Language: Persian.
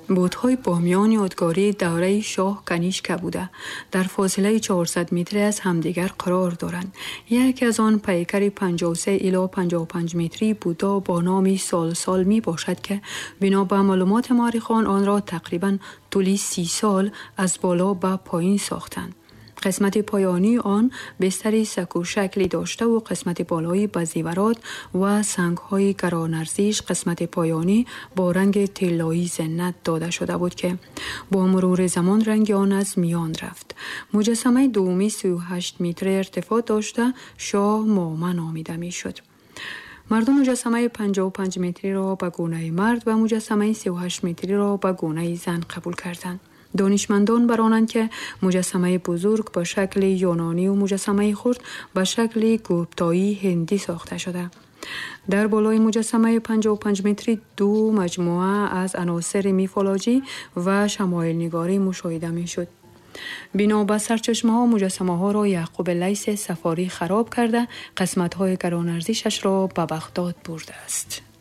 بودهای بامیان یادگاری دوره شاه کنیشکا بوده. در فاصله 400 متری از همدیگر قرار دارند. یکی از آن پیکر 53 الی 55 متری بودا با نام سال می باشد که بنا به معلومات مورخان آن را تقریبا طولی 30 سال از بالا به پایین ساختند. قسمت پایانی آن بستری سکو شکلی داشته و قسمت بالایی با زیورات و سنگ‌های گران‌ارزش قسمت پایانی با رنگ طلایی زینت داده شده بود که با مرور زمان رنگ آن از میان رفت. مجسمه دومی 38 متر ارتفاع داشته شاه ماما نامیده می‌شد. مردم مجسمه 55 متری را به گونه مرد و مجسمه 38 متری را به گونه زن قبول کردند. دانشمندان برانند که مجسمه بزرگ به شکل یونانی و مجسمه خرد به شکل گوپتایی هندی ساخته شده. در بالای مجسمه 55 متری دو مجموعه از عناصر میفولوژی و شمایل نگاری مشاهده می شد. بنا به سرچشمه ها مجسمه ها را یعقوب لیث صفاری خراب کرده قسمت های گران ارزشش را به بغداد برده است.